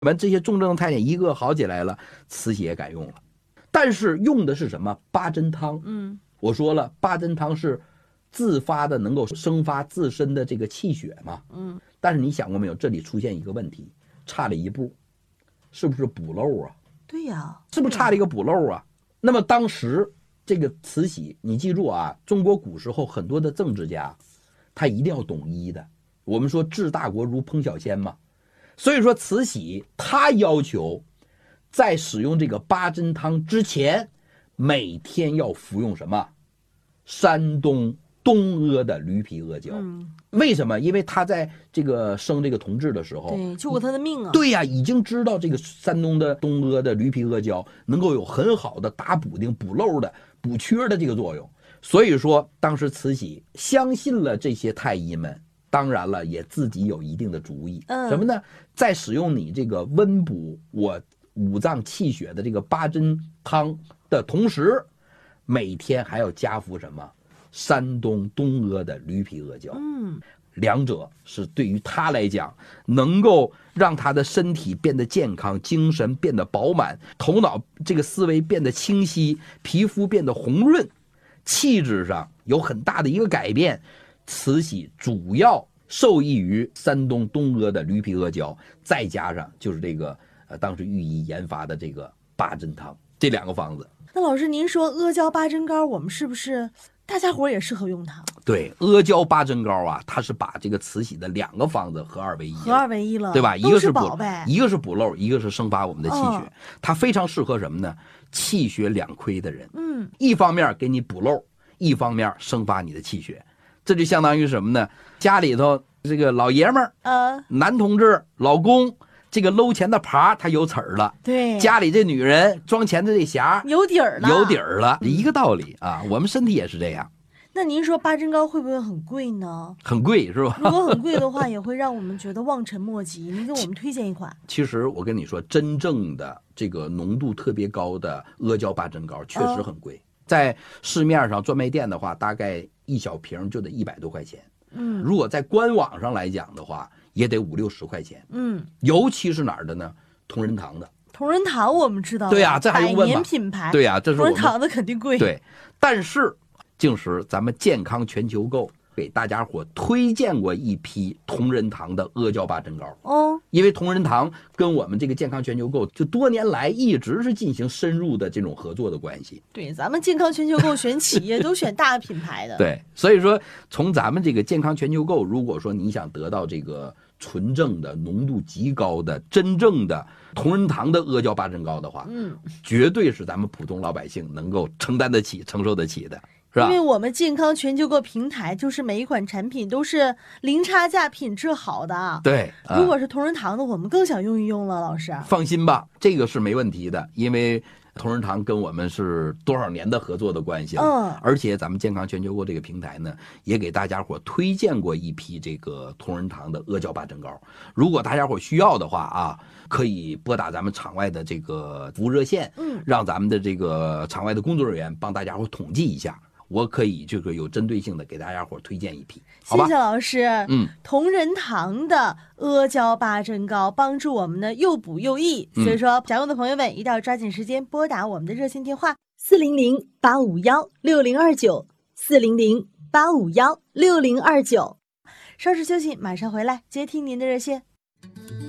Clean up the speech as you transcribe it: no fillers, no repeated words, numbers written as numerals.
我们这些重症太监一个好起来了，慈禧也敢用了。但是用的是什么？八珍汤。我说了，八珍汤是自发的，能够生发自身的这个气血嘛。但是你想过没有，这里出现一个问题，差了一步，是不是补漏啊？ 对呀， 是不是差了一个补漏啊？那么当时这个慈禧，你记住啊，中国古时候很多的政治家，他一定要懂医的。我们说治大国如烹小鲜嘛，所以说慈禧她要求在使用这个八珍汤之前，每天要服用什么？山东东阿的驴皮阿胶。为什么？因为他在这个生这个同治的时候， 对，救过他的命啊。 对呀，已经知道这个山东的东阿的驴皮阿胶能够有很好的打补丁、补漏的、补缺的这个作用。所以说，当时慈禧相信了这些太医们，当然了，也自己有一定的主意。什么呢？在使用你这个温补我五脏气血的这个八珍汤的同时，每天还要加服什么？山东东阿的驴皮阿胶。两者是对于他来讲，能够让他的身体变得健康，精神变得饱满，头脑这个思维变得清晰，皮肤变得红润，气质上有很大的一个改变。慈禧主要受益于山东东阿的驴皮阿胶，再加上就是这个当时御医研发的这个八珍汤，这两个方子。 那老师，您说阿胶八珍膏，我们是不是大家伙也适合用它？ 对，阿胶八珍膏啊，它是把这个慈禧的两个方子合二为一了，对吧？一个是补，一个是补漏，一个是生发我们的气血。它非常适合什么呢？气血两亏的人。一方面给你补漏，一方面生发你的气血。这就相当于什么呢？家里头这个老爷们儿，男同志、老公。这个搂钱的耙他有齿儿了， 对， 家里这女人装钱的这匣有底儿了，一个道理啊。我们身体也是这样。 那您说八珍膏会不会很贵呢？ 很贵是吧？ 如果很贵的话，也会让我们觉得望尘莫及。您给我们推荐一款。 其实我跟你说，真正的这个浓度特别高的阿胶八珍膏确实很贵，在市面上专卖店的话，大概一小瓶就得100多块钱。如果在官网上来讲的话，也得50、60块钱。尤其是哪儿的呢？同仁堂的。 同仁堂我们知道， 对呀，这还用问吗？ 百年品牌。 对呀，这是同仁堂的肯定贵。 对，但是净时咱们健康全球购给大家伙推荐过一批同仁堂的阿胶八珍膏。因为同仁堂跟我们这个健康全球购就多年来一直是进行深入的这种合作的关系。 对，咱们健康全球购选企业都选大品牌的。 对，所以说从咱们这个健康全球购，如果说你想得到这个纯正的、浓度极高的、真正的同仁堂的阿胶八珍膏的话，绝对是咱们普通老百姓能够承担得起、承受得起的。 因为我们健康全球购平台就是每一款产品都是零差价、品质好的。 对， 如果是同仁堂的，我们更想用一用了。老师放心吧，这个是没问题的，因为同仁堂跟我们是多少年的合作的关系了。而且咱们健康全球购这个平台呢，也给大家伙推荐过一批这个同仁堂的阿胶八珍膏。如果大家伙需要的话啊，可以拨打咱们场外的这个服务热线，让咱们的这个场外的工作人员帮大家伙统计一下。我可以这个有针对性的给大家伙推荐一批，好吧？ 谢谢老师。同仁堂的阿胶八珍膏帮助我们呢又补又益，所以说想用的朋友们一定要抓紧时间拨打我们的热线电话400-851-6029，400-851-6029。稍事休息，马上回来接听您的热线。